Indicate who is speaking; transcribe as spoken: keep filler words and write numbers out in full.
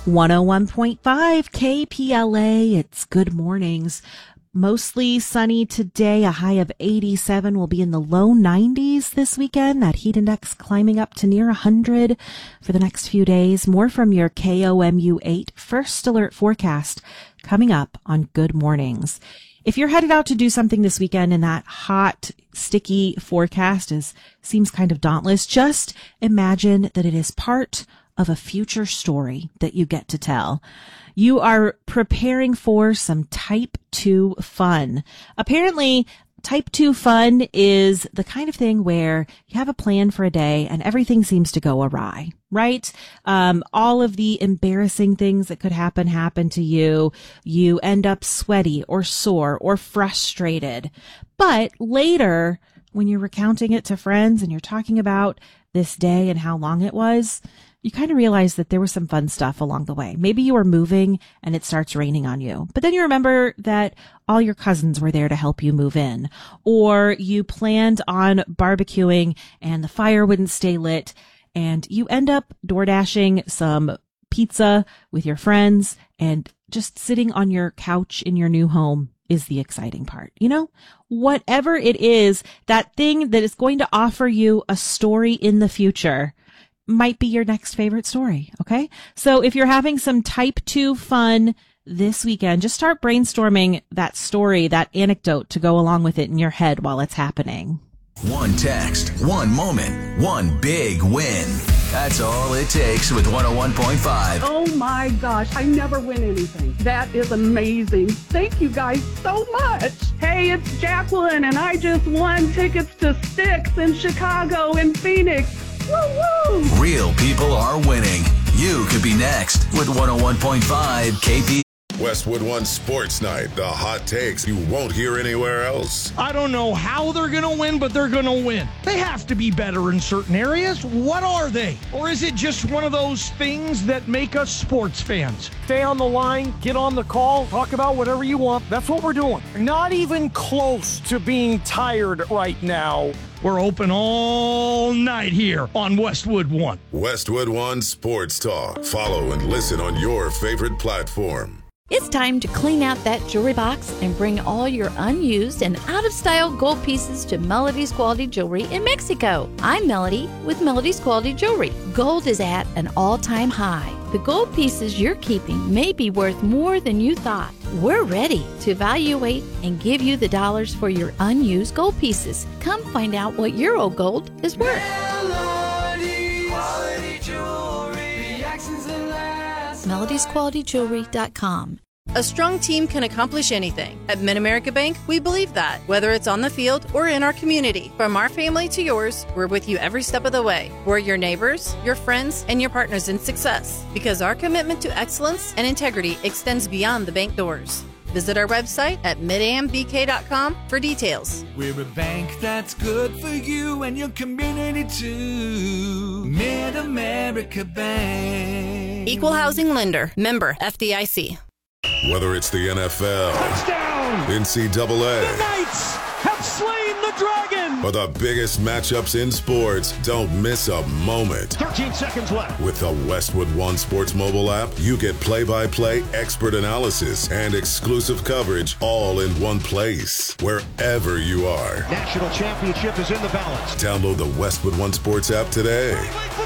Speaker 1: one oh one point five K P L A. It's Good Mornings. Mostly sunny today. A high of eighty-seven. Will be in the low nineties this weekend. That heat index climbing up to near one hundred for the next few days. More from your K O M U eight First Alert forecast coming up on Good Mornings. If you're headed out to do something this weekend and that hot, sticky forecast is seems kind of dauntless, just imagine that it is part of a future story that you get to tell. You are preparing for some type two fun. Apparently, type two fun is the kind of thing where you have a plan for a day and everything seems to go awry, right? Um, all of the embarrassing things that could happen, happen to you. You end up sweaty or sore or frustrated. But later, when you're recounting it to friends and you're talking about this day and how long it was, you kind of realize that there was some fun stuff along the way. Maybe you were moving and it starts raining on you, but then you remember that all your cousins were there to help you move in, or you planned on barbecuing and the fire wouldn't stay lit and you end up door dashing some pizza with your friends, and just sitting on your couch in your new home is the exciting part. You know, whatever it is, that thing that is going to offer you a story in the future might be your next favorite story. Okay. So if you're having some type two fun this weekend, just start brainstorming that story, that anecdote to go along with it in your head while it's happening.
Speaker 2: One text, one moment, one big win. That's all it takes with one oh one point five.
Speaker 3: Oh my gosh, I never win anything. That is amazing. Thank you guys so much. Hey, it's Jacqueline, and I just won tickets to Styx in Chicago and Phoenix. Woo-woo!
Speaker 2: Real people are winning. You could be next with one oh one point five K P.
Speaker 4: Westwood One Sports Night, the hot takes you won't hear anywhere else.
Speaker 5: I don't know how they're going to win, but they're going to win. They have to be better in certain areas. What are they? Or is it just one of those things that make us sports fans?
Speaker 6: Stay on the line, get on the call, talk about whatever you want. That's what we're doing. Not even close to being tired right now.
Speaker 5: We're open all night here on Westwood One.
Speaker 4: Westwood One Sports Talk. Follow and listen on your favorite platform.
Speaker 7: It's time to clean out that jewelry box and bring all your unused and out-of-style gold pieces to Melody's Quality Jewelry in Mexico. I'm Melody with Melody's Quality Jewelry. Gold is at an all-time high. The gold pieces you're keeping may be worth more than you thought. We're ready to evaluate and give you the dollars for your unused gold pieces. Come find out what your old gold is worth.
Speaker 8: Melody's Quality Jewelry. The actions that last.
Speaker 7: melodies quality jewelry dot com.
Speaker 9: A strong team can accomplish anything. At Mid-America Bank, we believe that, whether it's on the field or in our community. From our family to yours, we're with you every step of the way. We're your neighbors, your friends, and your partners in success, because our commitment to excellence and integrity extends beyond the bank doors. Visit our website at mid a m b k dot com for details.
Speaker 8: We're a bank that's good for you and your community too. Mid-America Bank.
Speaker 9: Equal Housing Lender. Member F D I C.
Speaker 4: Whether it's the N F L,
Speaker 5: Touchdown!
Speaker 4: N C double A,
Speaker 5: The Knights have slain the dragon!
Speaker 4: or the biggest matchups in sports, don't miss a moment.
Speaker 5: thirteen seconds left.
Speaker 4: With the Westwood One Sports mobile app, you get play-by-play, expert analysis, and exclusive coverage all in one place, wherever you are.
Speaker 5: National championship is in the balance.
Speaker 4: Download the Westwood One Sports app today.